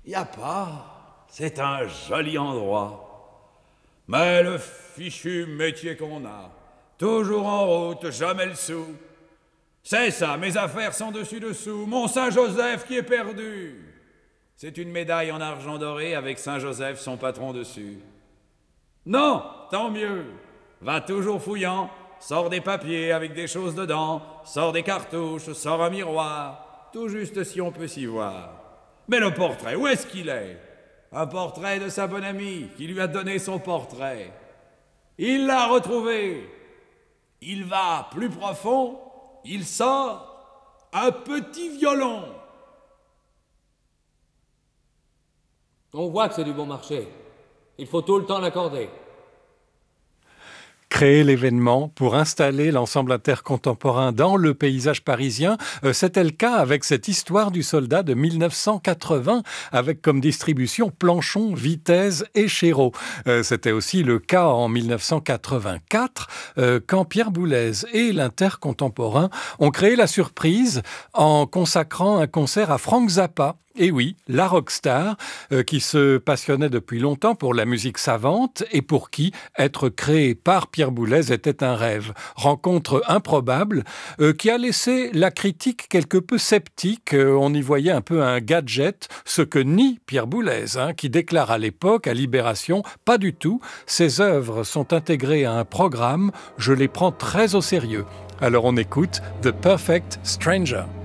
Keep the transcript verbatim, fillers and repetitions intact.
Y a pas, c'est un joli endroit. Mais le fichu métier qu'on a, toujours en route, jamais le sou. C'est ça, mes affaires sont dessus-dessous, mon Saint-Joseph qui est perdu. C'est une médaille en argent doré avec Saint-Joseph, son patron dessus. Non, tant mieux. Va toujours fouillant, sors des papiers avec des choses dedans, sors des cartouches, sors un miroir, tout juste si on peut s'y voir. Mais le portrait, où est-ce qu'il est? Un portrait de sa bonne amie qui lui a donné son portrait. Il l'a retrouvé. Il va plus profond, il sort un petit violon. On voit que c'est du bon marché. Il faut tout le temps l'accorder. Créer l'événement pour installer l'ensemble intercontemporain dans le paysage parisien. Euh, c'était le cas avec cette histoire du soldat de mille neuf cent quatre-vingts, avec comme distribution Planchon, Vitesse et Chéreau. Euh, c'était aussi le cas en mille neuf cent quatre-vingt-quatre, euh, quand Pierre Boulez et l'intercontemporain ont créé la surprise en consacrant un concert à Frank Zappa. Et oui, la rockstar euh, qui se passionnait depuis longtemps pour la musique savante et pour qui être créé par Pierre Boulez était un rêve. Rencontre improbable euh, qui a laissé la critique quelque peu sceptique. Euh, on y voyait un peu un gadget, ce que nie Pierre Boulez, hein, qui déclare à l'époque, à Libération, pas du tout. Ses œuvres sont intégrées à un programme, je les prends très au sérieux. Alors on écoute The Perfect Stranger.